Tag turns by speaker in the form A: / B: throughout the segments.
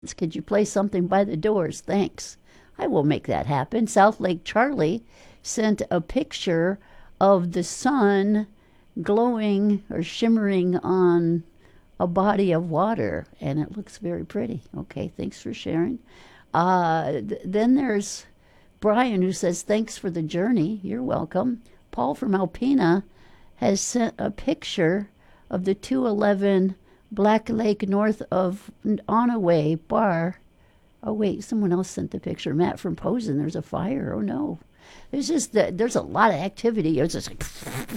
A: Could you play something by the Doors? Thanks. I will make that happen. South Lake Charlie sent a picture of the sun glowing or shimmering on a body of water, and it looks very pretty. Okay, thanks for sharing. Then there's Brian, who says, thanks for the journey. You're welcome. Paul from Alpena has sent a picture of the 211 Black Lake north of Onaway Bar. Oh, wait, someone else sent the picture. Matt from Posen, there's a fire. Oh, no. There's a lot of activity. It's just like,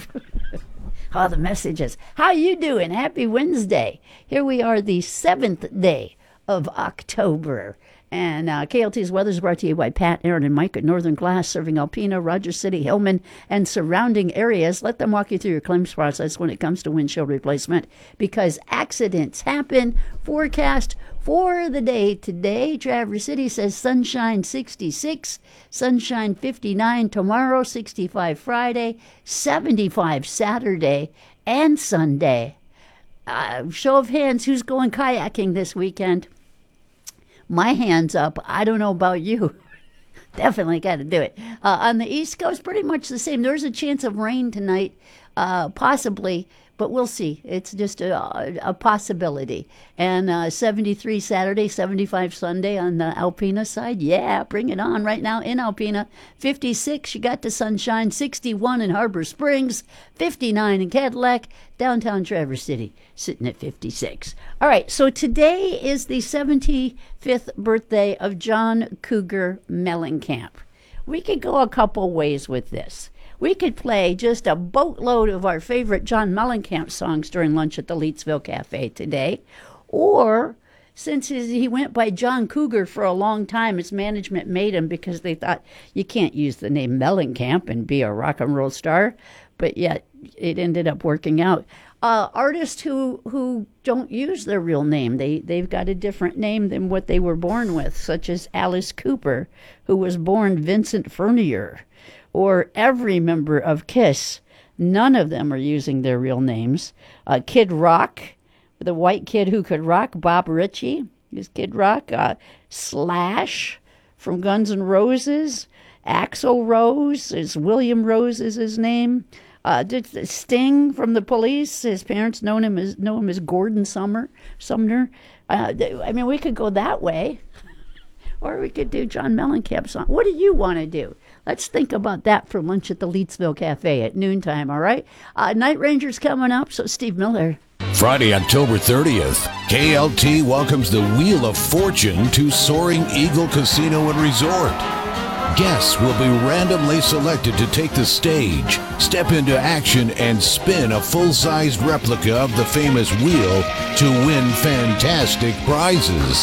A: all the messages. How you doing? Happy Wednesday. Here we are, the 7th day of October. And KLT's weather is brought to you by Pat, Aaron, and Mike at Northern Glass, serving Alpena, Rogers City, Hillman, and surrounding areas. Let them walk you through your claims process when it comes to windshield replacement, because accidents happen. Forecast for the day today, Traverse City says sunshine 66, sunshine 59 tomorrow, 65 Friday, 75 Saturday, and Sunday. Show of hands, who's going kayaking this weekend? My hand's up. I don't know about you. Definitely got to do it. On the East Coast, pretty much the same. There's a chance of rain tonight, possibly, but we'll see. It's just a possibility. And 73 Saturday, 75 Sunday on the Alpena side. Yeah, bring it on right now in Alpena. 56, you got the sunshine. 61 in Harbor Springs. 59 in Cadillac. Downtown Traverse City, sitting at 56. All right, so today is the 75th birthday of John Cougar Mellencamp. We could go a couple ways with this. We could play just a boatload of our favorite John Mellencamp songs during lunch at the Leetsville Cafe today. Or, since he went by John Cougar for a long time, his management made him because they thought you can't use the name Mellencamp and be a rock and roll star. But yet, it ended up working out. Artists who don't use their real name, they've got a different name than what they were born with, such as Alice Cooper, who was born Vincent Furnier, or every member of Kiss. None of them are using their real names. Kid Rock, the white kid who could rock, Bob Ritchie is Kid Rock. Slash from Guns N' Roses. Axl Rose is William Rose is his name. Sting from the Police, his parents know him as Gordon Sumner. I mean, we could go that way, or we could do John Mellencamp song. What do you want to do? Let's think about that for lunch at the Leetsville Cafe at noontime, all right? Night Ranger's coming up, so Steve Miller.
B: Friday, October 30th, KLT welcomes the Wheel of Fortune to Soaring Eagle Casino and Resort. Guests will be randomly selected to take the stage, step into action, and spin a full-sized replica of the famous wheel to win fantastic prizes.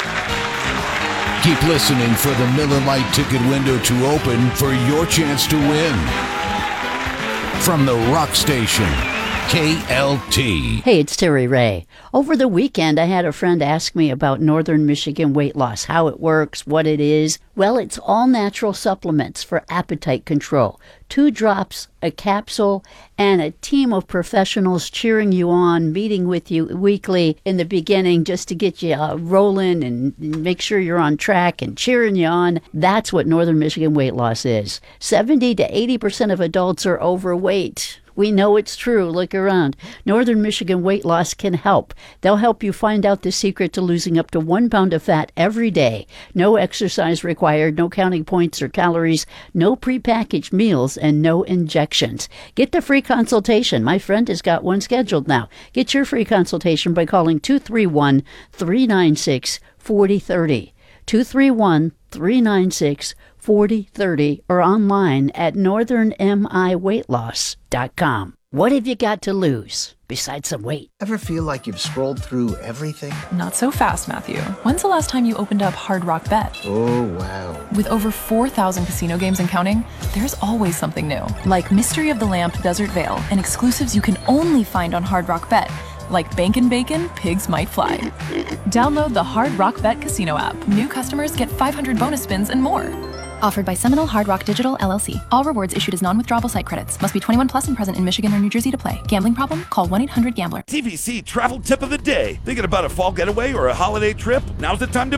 B: Keep listening for the Miller Lite ticket window to open for your chance to win. From the Rock Station, KLT.
A: Hey, it's Terry Ray. Over the weekend, I had a friend ask me about Northern Michigan weight loss, how it works, what it is. Well, it's all natural supplements for appetite control. 2 drops, a capsule, and a team of professionals cheering you on, meeting with you weekly in the beginning just to get you rolling and make sure you're on track and cheering you on. That's what Northern Michigan weight loss is. 70 to 80% of adults are overweight. We know it's true. Look around. Northern Michigan Weight Loss can help. They'll help you find out the secret to losing up to 1 pound of fat every day. No exercise required, no counting points or calories, no prepackaged meals, and no injections. Get the free consultation. My friend has got one scheduled now. Get your free consultation by calling 231-396-4030. 231-396-4030 or online at northernmiweightloss.com. What have you got to lose besides some weight?
C: Ever feel like you've scrolled through everything?
D: Not so fast, Matthew. When's the last time you opened up Hard Rock Bet?
C: Oh, wow.
D: With over 4,000 casino games and counting, there's always something new. Like Mystery of the Lamp Desert Vale and exclusives you can only find on Hard Rock Bet. Like Bankin' Bacon, Pigs Might Fly. Download the Hard Rock Bet Casino app. New customers get 500 bonus spins and more. Offered by Seminole Hard Rock Digital, LLC. All rewards issued as non-withdrawable site credits. Must be 21 plus and present in Michigan or New Jersey to play. Gambling problem? Call 1-800-GAMBLER.
E: TVC travel tip of the day. Thinking about a fall getaway or a holiday trip? Now's the time to